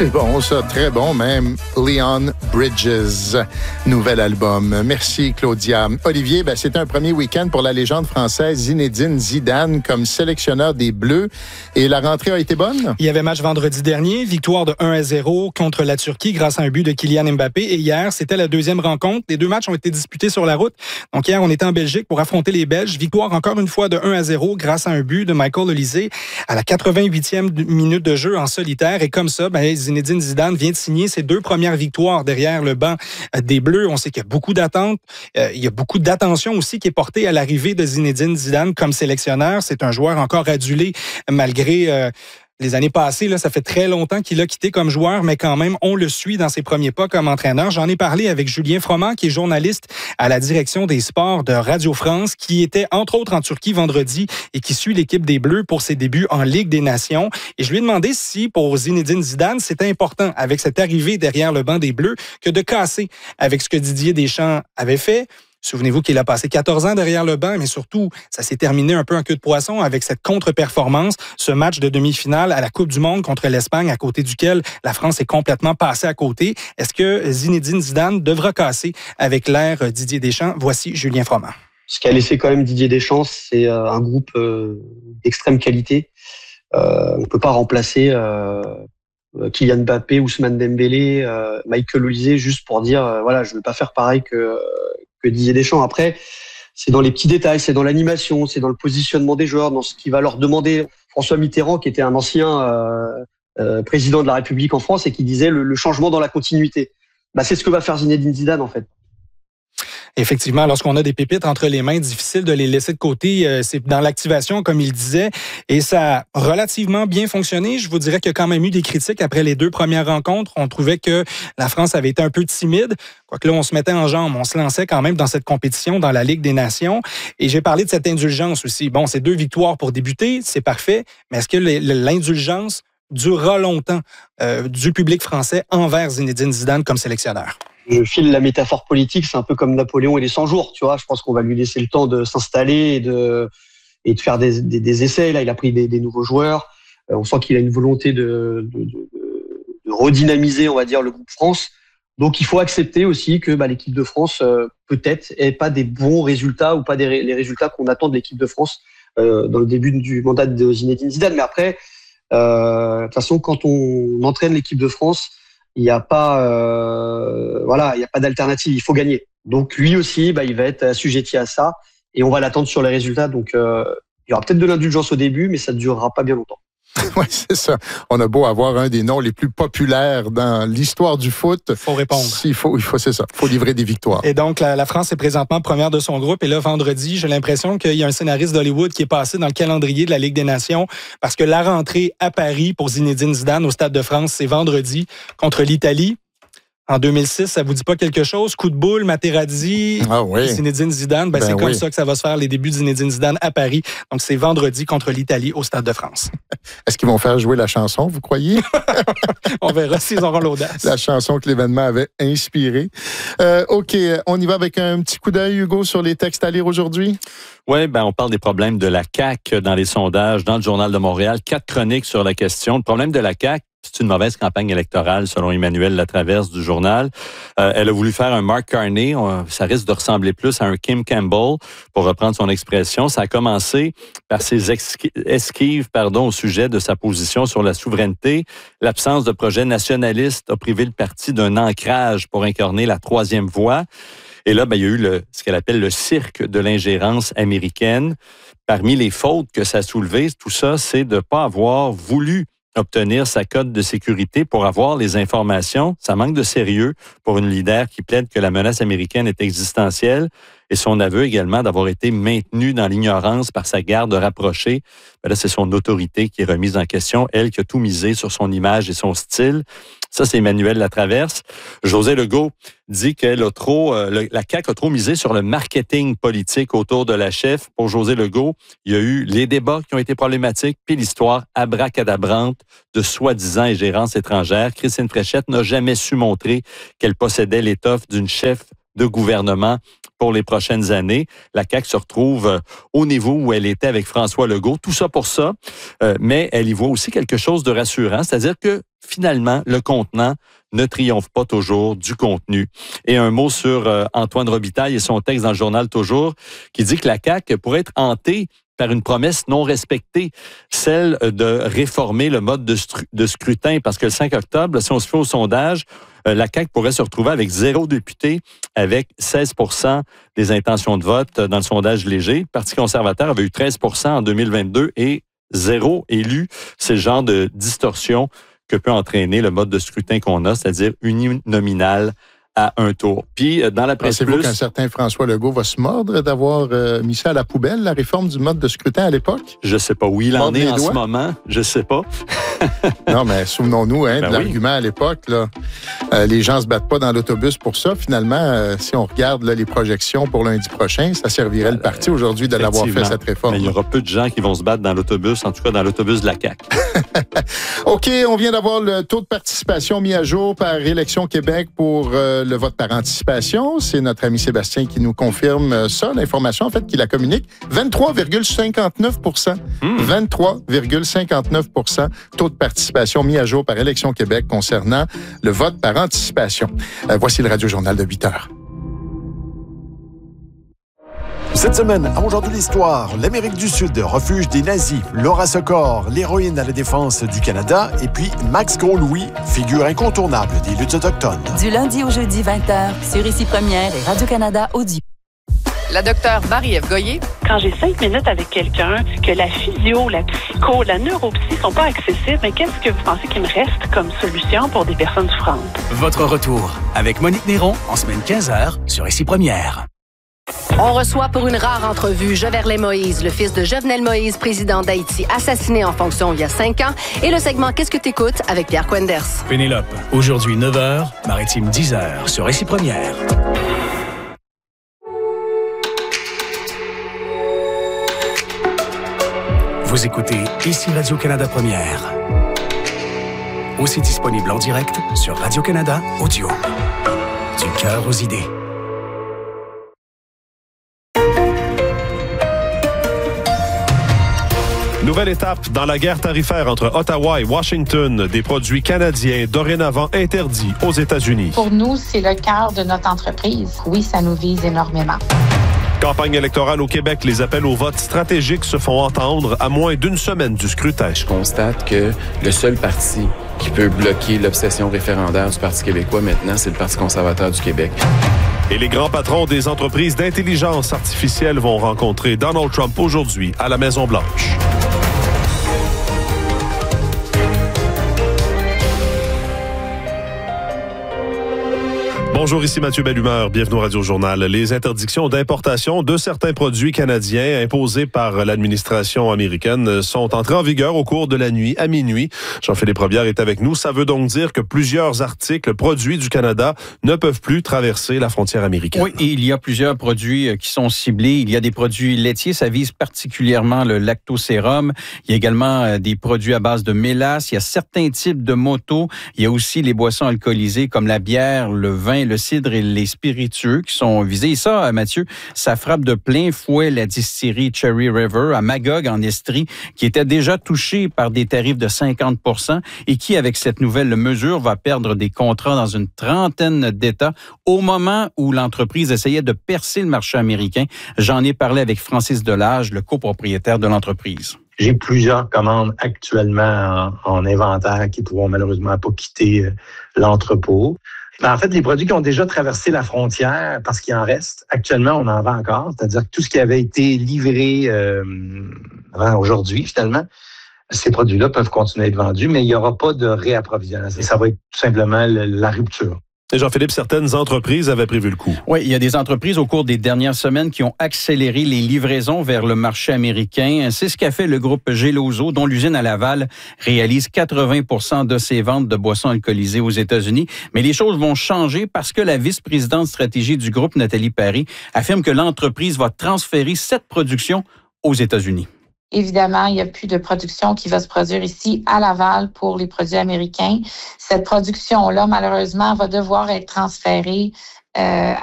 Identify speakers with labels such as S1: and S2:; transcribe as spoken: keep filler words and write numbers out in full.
S1: C'est bon, ça, très bon, même. Leon Bridges, nouvel album. Merci, Claudia. Olivier, ben, c'était un premier week-end pour la légende française Zinedine Zidane comme sélectionneur des Bleus. Et la rentrée a été bonne?
S2: Il y avait match vendredi dernier, victoire de un à zéro contre la Turquie grâce à un but de Kylian Mbappé. Et hier, c'était la deuxième rencontre. Les deux matchs ont été disputés sur la route. Donc hier, on était en Belgique pour affronter les Belges. Victoire encore une fois de un à zéro grâce à un but de Michael Olise à la quatre-vingt-huitième minute de jeu en solitaire. Et comme ça, ben, Zinedine Zidane vient de signer ses deux premières victoires derrière le banc des Bleus. On sait qu'il y a beaucoup d'attentes. Euh, il y a beaucoup d'attention aussi qui est portée à l'arrivée de Zinedine Zidane comme sélectionneur. C'est un joueur encore adulé malgré... Euh, Les années passées, là, ça fait très longtemps qu'il a quitté comme joueur, mais quand même, on le suit dans ses premiers pas comme entraîneur. J'en ai parlé avec Julien Froment, qui est journaliste à la direction des sports de Radio France, qui était entre autres en Turquie vendredi et qui suit l'équipe des Bleus pour ses débuts en Ligue des Nations. Et je lui ai demandé si, pour Zinedine Zidane, c'était important, avec cette arrivée derrière le banc des Bleus, que de casser avec ce que Didier Deschamps avait fait. Souvenez-vous qu'il a passé quatorze ans derrière le banc, mais surtout, ça s'est terminé un peu en queue de poisson avec cette contre-performance, ce match de demi-finale à la Coupe du Monde contre l'Espagne, à côté duquel la France est complètement passée à côté. Est-ce que Zinedine Zidane devra casser avec l'ère Didier Deschamps? Voici Julien Froment.
S3: Ce qu'a laissé quand même Didier Deschamps, c'est un groupe d'extrême qualité. Euh, on ne peut pas remplacer euh, Kylian Mbappé, Ousmane Dembélé, euh, Michael Olise juste pour dire euh, voilà, je ne veux pas faire pareil que que Didier Deschamps. Après, c'est dans les petits détails, c'est dans l'animation, c'est dans le positionnement des joueurs, dans ce qu'il va leur demander. François Mitterrand, qui était un ancien euh, euh, président de la République en France et qui disait le, le changement dans la continuité. Bah, c'est ce que va faire Zinedine Zidane, en fait.
S2: Effectivement, lorsqu'on a des pépites entre les mains, difficile de les laisser de côté. C'est dans l'activation, comme il disait, et ça a relativement bien fonctionné. Je vous dirais qu'il y a quand même eu des critiques après les deux premières rencontres. On trouvait que la France avait été un peu timide. Quoique là, on se mettait en jambes, on se lançait quand même dans cette compétition dans la Ligue des Nations. Et j'ai parlé de cette indulgence aussi. Bon, c'est deux victoires pour débuter, c'est parfait, mais est-ce que l'indulgence durera longtemps euh, du public français envers Zinedine Zidane comme sélectionneur?
S3: Je file la métaphore politique, c'est un peu comme Napoléon et les cent jours, tu vois. Je pense qu'on va lui laisser le temps de s'installer et de, et de faire des, des, des essais. Là, il a pris des, des nouveaux joueurs. Euh, on sent qu'il a une volonté de, de, de, de redynamiser, on va dire, le groupe France. Donc, il faut accepter aussi que bah, l'équipe de France, euh, peut-être, ait pas des bons résultats ou pas des, les résultats qu'on attend de l'équipe de France euh, dans le début du mandat de Zinedine Zidane. Mais après, euh, de toute façon, quand on entraîne l'équipe de France, il n'y a pas, euh, voilà, il n'y a pas d'alternative. Il faut gagner. Donc lui aussi, bah, il va être assujetti à ça et on va l'attendre sur les résultats. Donc euh, il y aura peut-être de l'indulgence au début, mais ça ne durera pas bien longtemps.
S1: Oui, c'est ça. On a beau avoir un des noms les plus populaires dans l'histoire du foot.
S2: Il faut répondre.
S1: Il faut, il faut, c'est ça. Il faut livrer des victoires.
S2: Et donc, la, la France est présentement première de son groupe. Et là, vendredi, j'ai l'impression qu'il y a un scénariste d'Hollywood qui est passé dans le calendrier de la Ligue des Nations parce que la rentrée à Paris pour Zinedine Zidane au Stade de France, c'est vendredi contre l'Italie. En deux mille six, ça vous dit pas quelque chose? Coup de boule, Materazzi,
S1: ah oui.
S2: Zinedine Zidane. Ben, ben c'est comme oui. ça que ça va se faire, les débuts de Zinedine Zidane à Paris. Donc, c'est vendredi contre l'Italie au Stade de France.
S1: Est-ce qu'ils vont faire jouer la chanson, vous croyez?
S2: On verra s'ils auront l'audace.
S1: La chanson que l'événement avait inspirée. Euh, OK, on y va avec un petit coup d'œil, Hugo, sur les textes à lire aujourd'hui?
S4: Oui, ben on parle des problèmes de la C A Q dans les sondages, dans le Journal de Montréal. Quatre chroniques sur la question. Le problème de la C A Q, c'est une mauvaise campagne électorale, selon Emmanuel Latraverse du journal. Euh, elle a voulu faire un Mark Carney. On, ça risque de ressembler plus à un Kim Campbell, pour reprendre son expression. Ça a commencé par ses esquives pardon, au sujet de sa position sur la souveraineté. L'absence de projet nationaliste a privé le parti d'un ancrage pour incarner la troisième voie. Et là, ben, il y a eu le, ce qu'elle appelle le cirque de l'ingérence américaine. Parmi les fautes que ça a soulevées, tout ça, c'est de ne pas avoir voulu obtenir sa cote de sécurité pour avoir les informations. Ça manque de sérieux pour une leader qui plaide que la menace américaine est existentielle. Et son aveu également d'avoir été maintenu dans l'ignorance par sa garde rapprochée. Ben là, c'est son autorité qui est remise en question. Elle qui a tout misé sur son image et son style. Ça, c'est Emmanuel Latraverse. José Legault dit qu'elle a trop, euh, le, la C A Q a trop misé sur le marketing politique autour de la chef. Pour José Legault, il y a eu les débats qui ont été problématiques, puis l'histoire abracadabrante de soi-disant ingérence étrangère. Christine Fréchette n'a jamais su montrer qu'elle possédait l'étoffe d'une chef de gouvernement pour les prochaines années. La C A Q se retrouve au niveau où elle était avec François Legault. Tout ça pour ça, euh, mais elle y voit aussi quelque chose de rassurant, c'est-à-dire que finalement, le contenant ne triomphe pas toujours du contenu. Et un mot sur euh, Antoine Robitaille et son texte dans le journal Toujours, qui dit que la C A Q pourrait être hantée par une promesse non respectée, celle de réformer le mode de, stru- de scrutin, parce que le cinq octobre, si on se fait au sondage, euh, la C A Q pourrait se retrouver avec zéro député, avec seize pour cent des intentions de vote dans le sondage léger. Le Parti conservateur avait eu treize pour cent en deux mille vingt-deux et zéro élu. C'est le genre de distorsion que peut entraîner le mode de scrutin qu'on a, c'est-à-dire uninominal à un tour. Puis, dans la presse
S1: Pensez-vous
S4: plus...
S1: qu'un certain François Legault va se mordre d'avoir euh, mis ça à la poubelle, la réforme du mode de scrutin à l'époque?
S4: Je sais pas où il en est en ce moment. Je sais pas.
S1: Non, mais souvenons-nous hein,
S4: ben
S1: de l'argument
S4: oui.
S1: à l'époque. Là. Euh, les gens se battent pas dans l'autobus pour ça. Finalement, euh, si on regarde là, les projections pour lundi prochain, ça servirait le parti aujourd'hui de l'avoir fait, cette réforme.
S4: Mais il y aura peu de gens qui vont se battre dans l'autobus, en tout cas dans l'autobus de la C A Q.
S1: OK, on vient d'avoir le taux de participation mis à jour par Élections Québec pour euh, le vote par anticipation. C'est notre ami Sébastien qui nous confirme ça, l'information en fait qui la communique. vingt-trois virgule cinquante-neuf pour cent. Mmh. vingt-trois virgule cinquante-neuf pour cent taux de participation mis à jour par Élections Québec concernant le vote par anticipation. Euh, voici le Radio-Journal de huit heures.
S5: Cette semaine, à Aujourd'hui l'Histoire, l'Amérique du Sud, refuge des nazis, Laura Secor, l'héroïne à la défense du Canada, et puis Max Gros-Louis, figure incontournable des luttes autochtones.
S6: Du lundi au jeudi, vingt heures, sur Ici Première et Radio-Canada Audio.
S7: La docteure Marie-Ève Goyer.
S8: Quand j'ai cinq minutes avec quelqu'un, que la physio, la psycho, la neuropsy sont pas accessibles, mais qu'est-ce que vous pensez qu'il me reste comme solution pour des personnes souffrantes?
S9: Votre retour avec Monique Néron en semaine quinze heures sur Ici Première.
S7: On reçoit pour une rare entrevue Joverlin Moïse, le fils de Jovenel Moïse, président d'Haïti, assassiné en fonction il y a cinq ans, et le segment Qu'est-ce que t'écoutes avec Pierre Quenders.
S9: Pénélope, aujourd'hui neuf heures, Maritime dix heures sur Ici Première. Vous écoutez Ici Radio-Canada Première. Aussi disponible en direct sur Radio-Canada Audio. Du cœur aux idées.
S10: Nouvelle étape dans la guerre tarifaire entre Ottawa et Washington. Des produits canadiens dorénavant interdits aux États-Unis.
S11: Pour nous, c'est le cœur de notre entreprise. Oui, ça nous vise énormément.
S10: Campagne électorale au Québec, les appels au vote stratégique se font entendre à moins d'une semaine du scrutin.
S12: Je constate que le seul parti qui peut bloquer l'obsession référendaire du Parti québécois maintenant, c'est le Parti conservateur du Québec.
S10: Et les grands patrons des entreprises d'intelligence artificielle vont rencontrer Donald Trump aujourd'hui à la Maison-Blanche. Bonjour, ici Mathieu Bellumeur. Bienvenue au Radio-Journal. Les interdictions d'importation de certains produits canadiens imposées par l'administration américaine sont entrées en vigueur au cours de la nuit à minuit. Jean-Philippe Robillard est avec nous. Ça veut donc dire que plusieurs articles produits du Canada ne peuvent plus traverser la frontière américaine.
S13: Oui, et il y a plusieurs produits qui sont ciblés. Il y a des produits laitiers. Ça vise particulièrement le lactosérum. Il y a également des produits à base de mélasse. Il y a certains types de motos. Il y a aussi les boissons alcoolisées comme la bière, le vin, le cidre et les spiritueux qui sont visés. Et ça, Mathieu, ça frappe de plein fouet la distillerie Cherry River à Magog, en Estrie, qui était déjà touchée par des tarifs de cinquante pour cent et qui, avec cette nouvelle mesure, va perdre des contrats dans une trentaine d'États au moment où l'entreprise essayait de percer le marché américain. J'en ai parlé avec Francis Delage, le copropriétaire de l'entreprise.
S14: J'ai plusieurs commandes actuellement en, en inventaire qui ne pourront malheureusement pas quitter l'entrepôt. En fait, les produits qui ont déjà traversé la frontière, parce qu'il en reste, actuellement, on en vend encore. C'est-à-dire que tout ce qui avait été livré euh, avant aujourd'hui, finalement, ces produits-là peuvent continuer à être vendus, mais il n'y aura pas de réapprovisionnement. Ça va être tout simplement la rupture.
S10: Et Jean-Philippe, certaines entreprises avaient prévu le coup.
S13: Oui, il y a des entreprises au cours des dernières semaines qui ont accéléré les livraisons vers le marché américain. C'est ce qu'a fait le groupe Geloso, dont l'usine à Laval réalise quatre-vingts pour cent de ses ventes de boissons alcoolisées aux États-Unis. Mais les choses vont changer parce que la vice-présidente stratégie du groupe, Nathalie Paré, affirme que l'entreprise va transférer cette production aux États-Unis.
S11: Évidemment, il n'y a plus de production qui va se produire ici à Laval pour les produits américains. Cette production-là, malheureusement, va devoir être transférée euh,